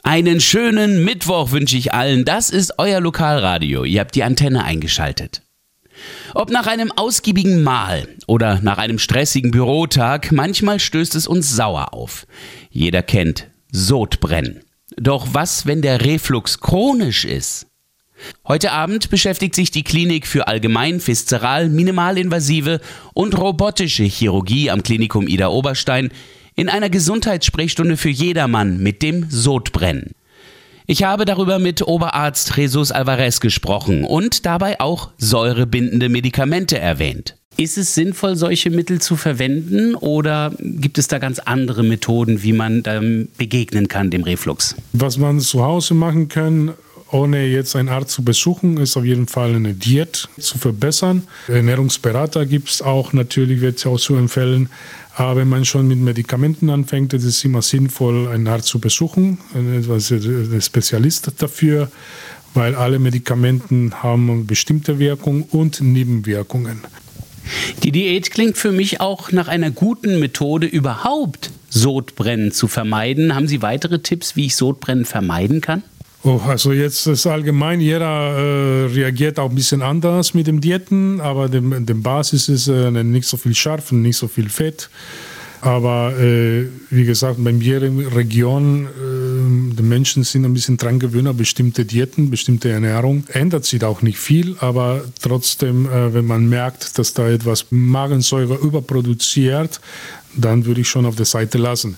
Einen schönen Mittwoch wünsche ich allen. Das ist euer Lokalradio. Ihr habt die Antenne eingeschaltet. Ob nach einem ausgiebigen Mahl oder nach einem stressigen Bürotag, manchmal stößt es uns sauer auf. Jeder kennt Sodbrennen. Doch was, wenn der Reflux chronisch ist? Heute Abend beschäftigt sich die Klinik für allgemein, viszeral, minimalinvasive und robotische Chirurgie am Klinikum Idar-Oberstein in einer Gesundheitssprechstunde für jedermann mit dem Sodbrennen. Ich habe darüber mit Oberarzt Jesus Alvarez gesprochen und dabei auch säurebindende Medikamente erwähnt. Ist es sinnvoll, solche Mittel zu verwenden oder gibt es da ganz andere Methoden, wie man begegnen kann, dem Reflux? Was man zu Hause machen kann, ohne jetzt einen Arzt zu besuchen, ist auf jeden Fall eine Diät zu verbessern. Ernährungsberater gibt es auch, natürlich wird es auch zu empfehlen. Aber wenn man schon mit Medikamenten anfängt, ist es immer sinnvoll, einen Arzt zu besuchen, einen Spezialist dafür, weil alle Medikamente haben eine bestimmte Wirkung und Nebenwirkungen. Die Diät klingt für mich auch nach einer guten Methode, überhaupt Sodbrennen zu vermeiden. Haben Sie weitere Tipps, wie ich Sodbrennen vermeiden kann? Also jetzt ist allgemein, jeder reagiert auch ein bisschen anders mit dem Diäten, aber die Basis ist nicht so viel scharf und nicht so viel Fett. Aber wie gesagt, bei jeder Region, die Menschen sind ein bisschen dran gewöhnt an bestimmte Diäten, bestimmte Ernährung. Ändert sich auch nicht viel, aber trotzdem, wenn man merkt, dass da etwas Magensäure überproduziert, dann würde ich schon auf der Seite lassen.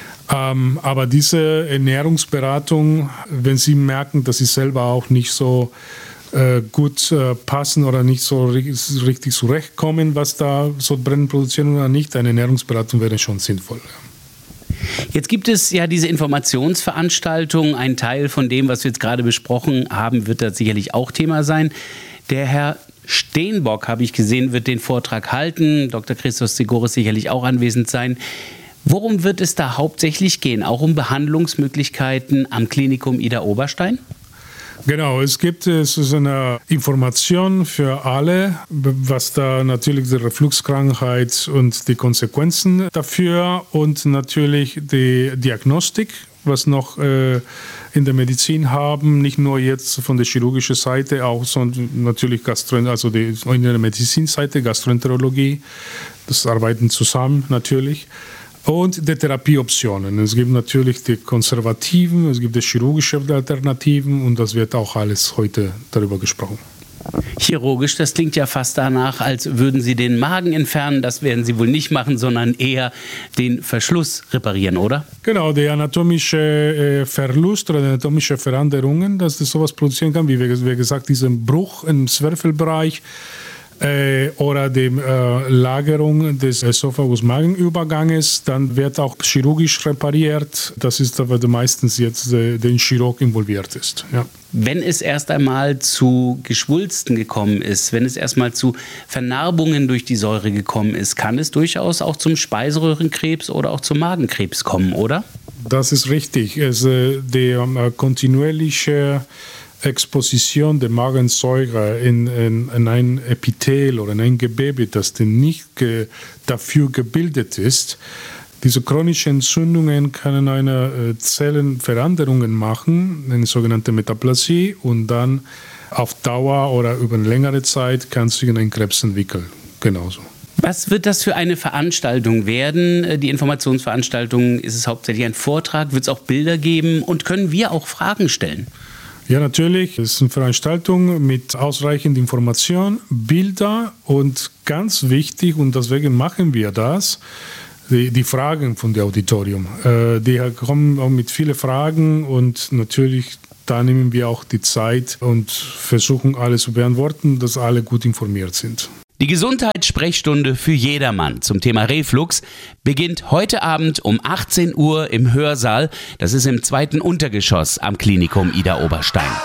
Aber diese Ernährungsberatung, wenn Sie merken, dass Sie selber auch nicht so gut passen oder nicht so richtig zurechtkommen, was da Sodbrennen produzieren oder nicht, eine Ernährungsberatung wäre schon sinnvoll. Jetzt gibt es ja diese Informationsveranstaltung. Ein Teil von dem, was wir jetzt gerade besprochen haben, wird da sicherlich auch Thema sein. Der Herr Steenbock, habe ich gesehen, wird den Vortrag halten. Dr. Christos Sigoris sicherlich auch anwesend sein. Worum wird es da hauptsächlich gehen? Auch um Behandlungsmöglichkeiten am Klinikum Idar-Oberstein? Genau, es ist eine Information für alle, was da natürlich die Refluxkrankheit und die Konsequenzen dafür und natürlich die Diagnostik, was noch in der Medizin haben, nicht nur jetzt von der chirurgischen Seite, auch sondern natürlich in der Medizinseite, Gastroenterologie, das arbeiten zusammen natürlich. Und die Therapieoptionen. Es gibt natürlich die konservativen, es gibt die chirurgische Alternativen und das wird auch alles heute darüber gesprochen. Chirurgisch, das klingt ja fast danach, als würden Sie den Magen entfernen. Das werden Sie wohl nicht machen, sondern eher den Verschluss reparieren, oder? Genau, der anatomische Verlust oder die anatomische Veränderungen, dass das sowas produzieren kann, wie gesagt, diesen Bruch im Zwerchfellbereich. Oder die Lagerung des Esophagus-Magenüberganges, dann wird auch chirurgisch repariert. Das ist aber meistens jetzt der Chirurg involviert ist. Ja. Wenn es erst einmal zu Geschwulsten gekommen ist, wenn es erstmal zu Vernarbungen durch die Säure gekommen ist, kann es durchaus auch zum Speiseröhrenkrebs oder auch zum Magenkrebs kommen, oder? Das ist richtig. Die kontinuierliche Exposition der Magensäure in ein Epithel oder in ein Gewebe, das nicht dafür gebildet ist. Diese chronischen Entzündungen können eine Zellenveränderungen machen, eine sogenannte Metaplasie, und dann auf Dauer oder über eine längere Zeit kann sich ein Krebs entwickeln. Genauso. Was wird das für eine Veranstaltung werden? Die Informationsveranstaltung, ist es hauptsächlich ein Vortrag? Wird es auch Bilder geben? Und können wir auch Fragen stellen? Ja, natürlich. Es ist eine Veranstaltung mit ausreichend Information, Bilder und ganz wichtig, und deswegen machen wir das, die Fragen von dem Auditorium. Die kommen auch mit vielen Fragen und natürlich da nehmen wir auch die Zeit und versuchen alles zu beantworten, dass alle gut informiert sind. Die Gesundheitssprechstunde für jedermann zum Thema Reflux beginnt heute Abend um 18 Uhr im Hörsaal. Das ist im 2. Untergeschoss am Klinikum Idar-Oberstein.